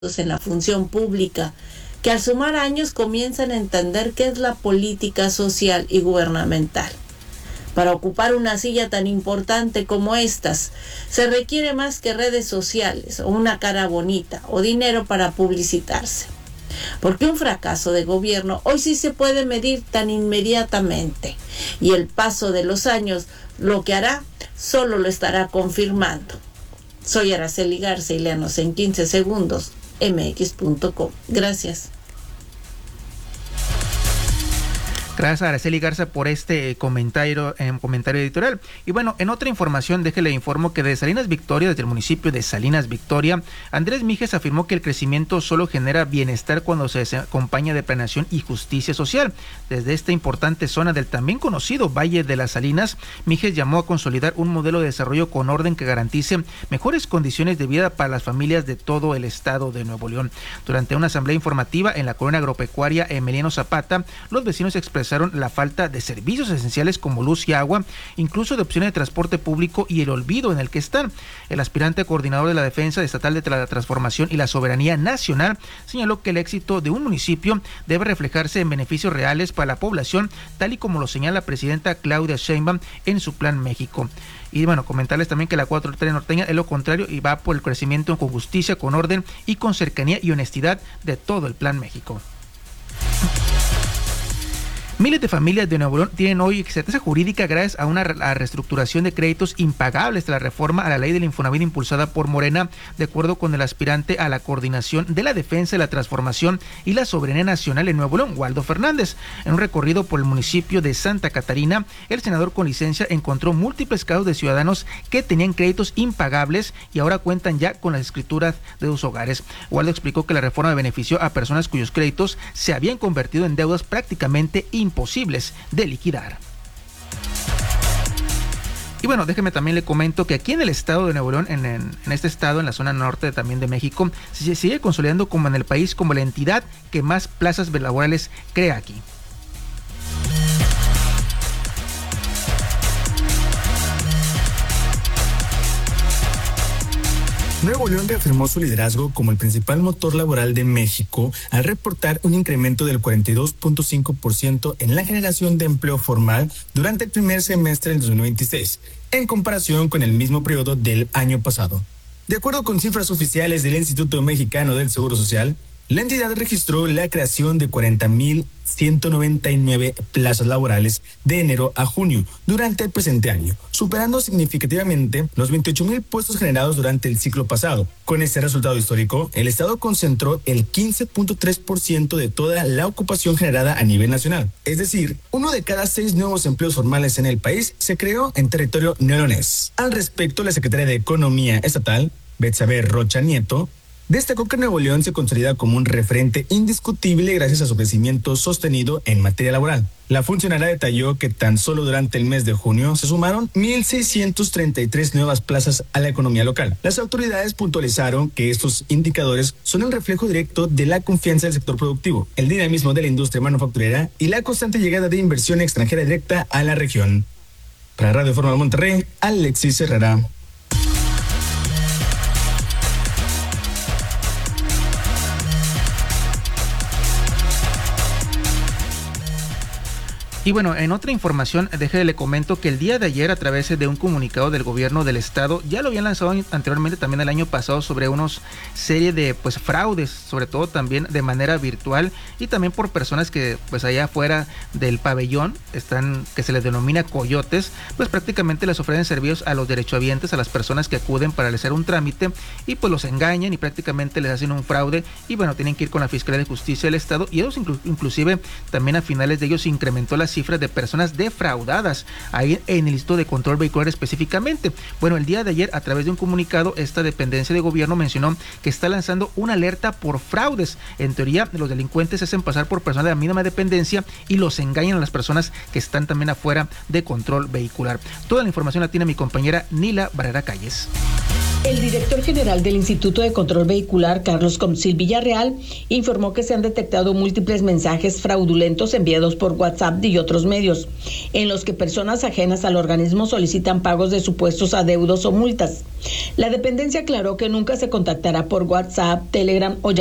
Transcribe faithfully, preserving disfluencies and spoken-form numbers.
en la función pública, que al sumar años comienzan a entender qué es la política social y gubernamental. Para ocupar una silla tan importante como estas, se requiere más que redes sociales o una cara bonita o dinero para publicitarse. Porque un fracaso de gobierno hoy sí se puede medir tan inmediatamente, y el paso de los años lo que hará solo lo estará confirmando. Soy Araceli Garza y léanos en quince segundos, eme equis punto com. Gracias. Gracias a Araceli Garza por este comentario, eh, comentario editorial. Y bueno, en otra información, déjele informo que de Salinas Victoria, desde el municipio de Salinas Victoria, Andrés Mijes afirmó que el crecimiento solo genera bienestar cuando se acompaña de planeación y justicia social. Desde esta importante zona del también conocido Valle de las Salinas, Mijes llamó a consolidar un modelo de desarrollo con orden que garantice mejores condiciones de vida para las familias de todo el estado de Nuevo León. Durante una asamblea informativa en la colonia agropecuaria Emiliano Zapata, los vecinos expresaron la falta de servicios esenciales como luz y agua, incluso de opciones de transporte público y el olvido en el que están. El aspirante coordinador de la Defensa Estatal de la Transformación y la Soberanía Nacional señaló que el éxito de un municipio debe reflejarse en beneficios reales para la población, tal y como lo señala la presidenta Claudia Sheinbaum en su Plan México. Y bueno, comentarles también que la cuatro T norteña es lo contrario y va por el crecimiento con justicia, con orden y con cercanía y honestidad de todo el Plan México. Miles de familias de Nuevo León tienen hoy certeza jurídica gracias a una a reestructuración de créditos impagables de la reforma a la ley del Infonavit impulsada por Morena, de acuerdo con el aspirante a la coordinación de la defensa, la transformación y la soberanía nacional en Nuevo León, Waldo Fernández. En un recorrido por el municipio de Santa Catarina, el senador con licencia encontró múltiples casos de ciudadanos que tenían créditos impagables y ahora cuentan ya con las escrituras de sus hogares. Waldo explicó que la reforma benefició a personas cuyos créditos se habían convertido en deudas prácticamente imposibles posibles de liquidar. Y bueno, déjeme también le comento que aquí en el estado de Nuevo León, en, en, en este estado, en la zona norte también de México, se sigue consolidando como en el país como la entidad que más plazas laborales crea aquí. Nuevo León reafirmó su liderazgo como el principal motor laboral de México al reportar un incremento del cuarenta y dos punto cinco por ciento en la generación de empleo formal durante el primer semestre del dos mil veintiséis, en comparación con el mismo periodo del año pasado. De acuerdo con cifras oficiales del Instituto Mexicano del Seguro Social, la entidad registró la creación de cuarenta mil ciento noventa y nueve plazas laborales de enero a junio durante el presente año, superando significativamente los veintiocho mil puestos generados durante el ciclo pasado. Con este resultado histórico, el Estado concentró el quince punto tres por ciento de toda la ocupación generada a nivel nacional. Es decir, uno de cada seis nuevos empleos formales en el país se creó en territorio neolonés. Al respecto, la secretaria de Economía Estatal, Betsabe Rocha Nieto, destacó que Nuevo León se consolida como un referente indiscutible gracias a su crecimiento sostenido en materia laboral. La funcionaria detalló que tan solo durante el mes de junio se sumaron mil seiscientas treinta y tres nuevas plazas a la economía local. Las autoridades puntualizaron que estos indicadores son el reflejo directo de la confianza del sector productivo, el dinamismo de la industria manufacturera y la constante llegada de inversión extranjera directa a la región. Para Radio Forma de Monterrey, Alexis Herrera. Y bueno, en otra información, déjele le comento que el día de ayer, a través de un comunicado del gobierno del estado, ya lo habían lanzado anteriormente también el año pasado sobre unos serie de pues fraudes, sobre todo también de manera virtual y también por personas que pues allá afuera del pabellón están, que se les denomina coyotes, pues prácticamente les ofrecen servicios a los derechohabientes, a las personas que acuden para realizar un trámite y pues los engañan y prácticamente les hacen un fraude y bueno, tienen que ir con la Fiscalía de Justicia del Estado y ellos inclu- inclusive también a finales de ellos se incrementó la cifras de personas defraudadas ahí en el Instituto de Control Vehicular específicamente. Bueno, el día de ayer, a través de un comunicado, esta dependencia de gobierno mencionó que está lanzando una alerta por fraudes. En teoría, los delincuentes se hacen pasar por personas de la misma dependencia y los engañan a las personas que están también afuera de control vehicular. Toda la información la tiene mi compañera Nila Barrera Calles. El director general del Instituto de Control Vehicular, Carlos Comsil Villarreal, informó que se han detectado múltiples mensajes fraudulentos enviados por WhatsApp y otros medios, en los que personas ajenas al organismo solicitan pagos de supuestos adeudos o multas. La dependencia aclaró que nunca se contactará por WhatsApp, Telegram o